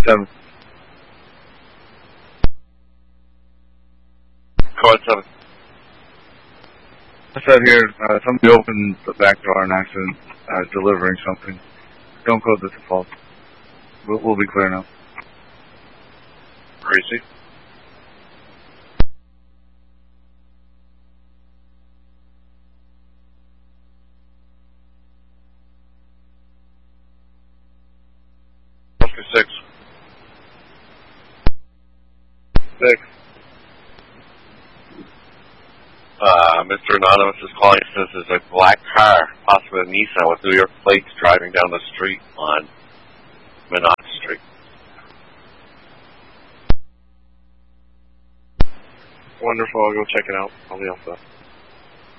7. Code 7. I said here, somebody opened the back door on accident, delivering something. Don't code this a fault. We'll be clear now. Greasy. Oscar 6. 6. Mr. Anonymous is calling. Says there's a black car, possibly a Nissan with New York plates, driving down the street on Minot Street. Wonderful. I'll go check it out. I'll be all set.